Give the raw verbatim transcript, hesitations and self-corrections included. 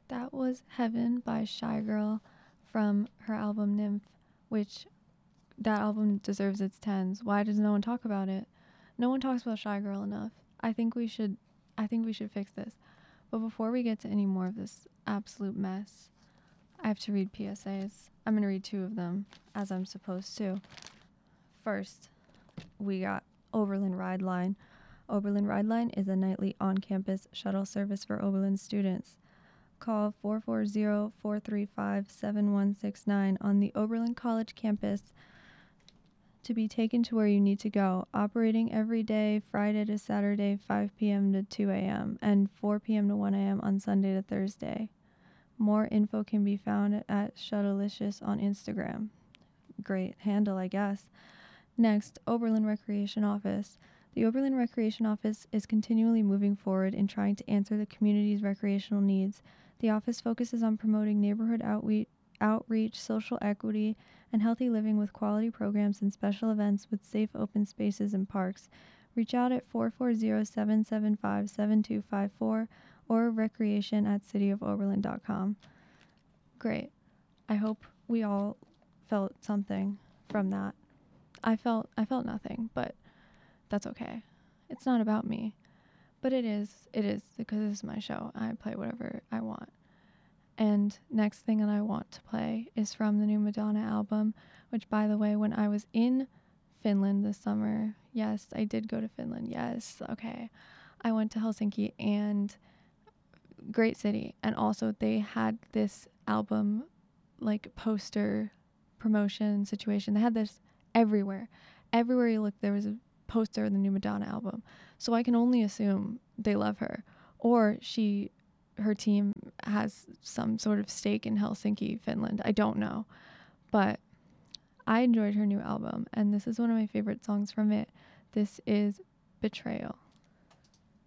That was Heaven by Shy Girl from her album Nymph, which that album deserves its tens. Why does no one talk about it? No one talks about Shy Girl enough. I think we should I think we should fix this. But before we get to any more of this absolute mess, I have to read P S As. I'm going to read two of them, as I'm supposed to. First, we got Oberlin Ride Line. Oberlin Ride Line is a nightly on-campus shuttle service for Oberlin students. Call four four zero, four three five, seven one six nine on the Oberlin College campus to be taken to where you need to go. Operating every day, Friday to Saturday, five p.m. to two a.m. and four p.m. to one a.m. on Sunday to Thursday. More info can be found at Shuttlelicious on Instagram. Great handle, I guess. Next, Oberlin Recreation Office. The Oberlin Recreation Office is continually moving forward in trying to answer the community's recreational needs. The office focuses on promoting neighborhood outreach, outreach, social equity, and healthy living with quality programs and special events with safe open spaces and parks. Reach out at four four zero, seven seven five, seven two five four or recreation at city of oberlin dot com. Great. I hope we all felt something from that. I felt I felt nothing, but that's okay. It's not about me. But it is, it is, because this is my show. I play whatever I want. And next thing that I want to play is from the new Madonna album, which, by the way, when I was in Finland this summer, yes, I did go to Finland, yes, okay. I went to Helsinki, and great city. And also they had this album, like, poster promotion situation. They had this everywhere. Everywhere you look, there was a poster of the new Madonna album. So I can only assume they love her, or she her team has some sort of stake in Helsinki, Finland. I don't know, but I enjoyed her new album, and this is one of my favorite songs from it. This is Betrayal.